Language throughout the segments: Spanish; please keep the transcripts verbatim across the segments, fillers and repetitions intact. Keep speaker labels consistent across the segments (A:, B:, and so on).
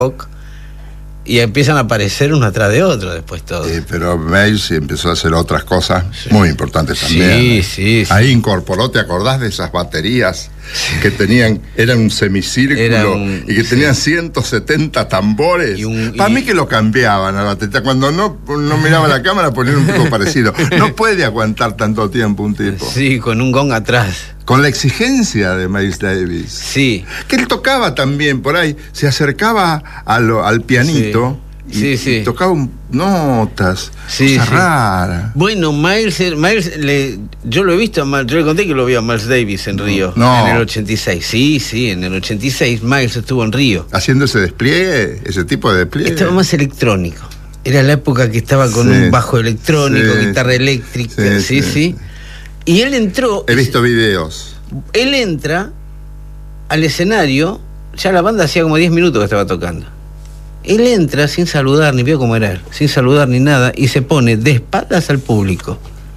A: rock. Y empiezan a aparecer uno atrás de otro después todo.
B: Eh, pero Miles empezó a hacer otras cosas sí. muy importantes también.
A: Sí,
B: ¿eh?
A: sí, sí.
B: Ahí incorporó, ¿te acordás de esas baterías sí. que tenían, eran un semicírculo Era un, y que tenían sí. ciento setenta tambores? Para y... mí que lo cambiaban a la batería. Cuando no, no miraba la cámara ponían un tipo parecido. No puede aguantar tanto tiempo un tipo.
A: Sí, con un gong atrás.
B: Con la exigencia de Miles Davis.
A: Sí.
B: Que él tocaba también por ahí, se acercaba a lo, al pianito
A: sí.
B: y,
A: sí, sí.
B: y tocaba un, notas,
A: sí,
B: cosas
A: sí.
B: raras.
A: Bueno, Miles, Miles le, yo lo he visto, yo le conté que lo vi a Miles Davis en Río,
B: no.
A: en el ochenta y seis. Sí, sí, en el ochenta y seis Miles estuvo en Río.
B: Haciendo ese despliegue, ese tipo de despliegue.
A: Estaba más electrónico. Era la época que estaba con sí. un bajo electrónico, sí. guitarra eléctrica, sí sí, sí, sí. Y él entró...
B: He visto videos.
A: Él entra al escenario, ya la banda hacía como diez minutos que estaba tocando. Él entra sin saludar, ni vio cómo era él, sin saludar ni nada, y se pone de espaldas al público.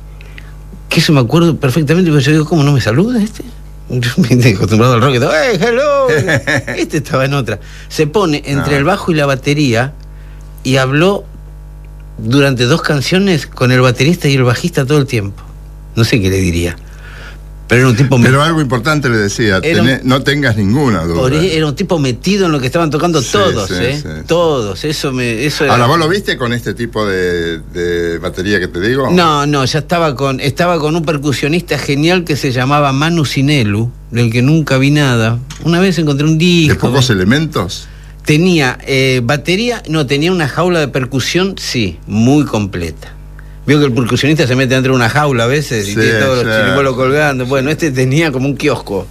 A: Que eso me acuerdo perfectamente, porque yo digo, ¿cómo no me saluda este? Yo me he acostumbrado al rock, y digo, ¡hey, hello! Este estaba en otra. Se pone entre ah. el bajo y la batería y habló durante dos canciones con el baterista y el bajista todo el tiempo. No sé qué le diría. Pero era un tipo
B: Pero algo importante le decía, tené, un, no tengas ninguna duda.
A: Era un tipo metido en lo que estaban tocando sí, todos, sí, ¿eh? Sí, todos, sí. eso me... Eso era...
B: Ahora, ¿vos lo viste con este tipo de, de batería que te digo?
A: No, no, ya estaba con estaba con un percusionista genial que se llamaba Manu Sinelu, del que nunca vi nada. Una vez encontré un disco...
B: ¿De pocos ¿ves? elementos?
A: Tenía eh, batería, no, tenía una jaula de percusión, sí, muy completa. Vio que el percusionista se mete dentro de una jaula a veces y sí, tiene todos sí. los chiribolos colgando. Bueno, este tenía como un kiosco.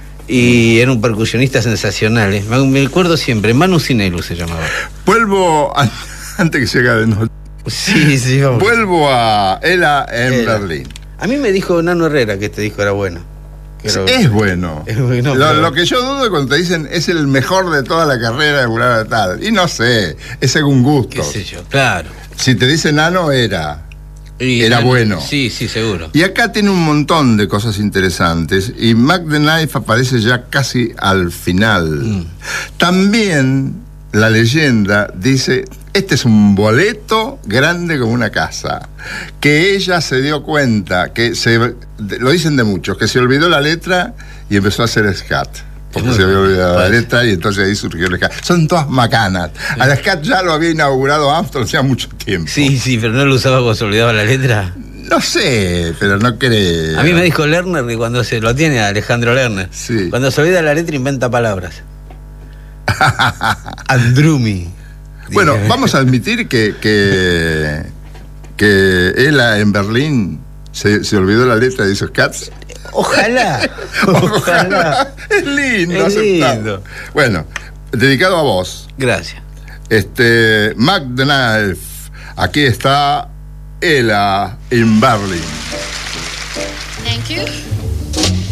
A: Y era un percusionista sensacional. ¿eh? Me acuerdo siempre, Manu Sinelu se llamaba.
B: Vuelvo, a, antes que llegue de noche.
A: Sí, sí, vamos.
B: Vuelvo a Ela en Ela. Berlín.
A: A mí me dijo Nano Herrera que este disco era bueno.
B: Era, es bueno.
A: Es bueno
B: lo,
A: pero...
B: lo que yo dudo es cuando te dicen es el mejor de toda la carrera de fulano de tal. Y no sé, es según gusto.
A: Qué sé yo, claro.
B: Si te dice Nano, era...
A: Y
B: era
A: el,
B: bueno.
A: Sí, sí, seguro.
B: Y acá tiene un montón de cosas interesantes. Y Mac the Knife aparece ya casi al final. Mm. También la leyenda dice, este es un boleto grande como una casa. Que ella se dio cuenta, que se, lo dicen de muchos, que se olvidó la letra y empezó a hacer scat. Porque se había olvidado la letra y entonces ahí surgió el scat. Son todas macanas. Sí. Al scat ya lo había inaugurado Armstrong hacía mucho tiempo.
A: Sí, sí, pero no lo usaba cuando se olvidaba la letra.
B: No sé, pero no creo.
A: A mí me dijo Lerner que cuando se lo tiene Alejandro Lerner,
B: sí.
A: cuando se olvida la letra inventa palabras. Andrumi.
B: Bueno, vamos a admitir que que, que Ela en Berlín se, se olvidó la letra de esos cats.
A: Ojalá, ojalá. Ojalá.
B: Es lindo,
A: es lindo.
B: Bueno, dedicado a vos.
A: Gracias.
B: Este, Mac the Knife. Aquí está Ela en Berlín.
C: Thank you.